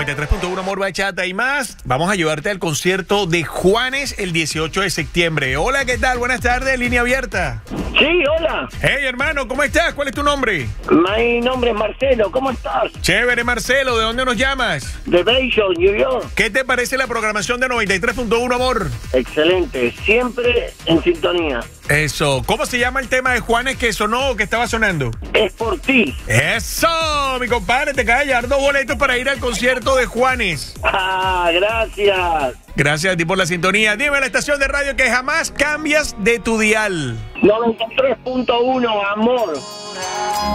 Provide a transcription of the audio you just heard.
93.1 Amor, Bachata y más. Vamos a llevarte al concierto de Juanes el 18 de septiembre. Hola, ¿qué tal? Buenas tardes, línea abierta. Sí, hola. Hey, hermano, ¿cómo estás? ¿Cuál es tu nombre? Mi nombre es Marcelo, ¿cómo estás? Chévere, Marcelo, ¿de dónde nos llamas? De Bayshore, New York. ¿Qué te parece la programación de 93.1 Amor? Excelente, siempre en sintonía. Eso, ¿cómo se llama el tema de Juanes que sonó o que estaba sonando? Es por ti. Eso, mi compadre, te acaba de llevar 2 boletos para ir al concierto de Juanes. Ah, gracias. Gracias a ti por la sintonía. Dime la estación de radio que jamás cambias de tu dial. 93.1, amor.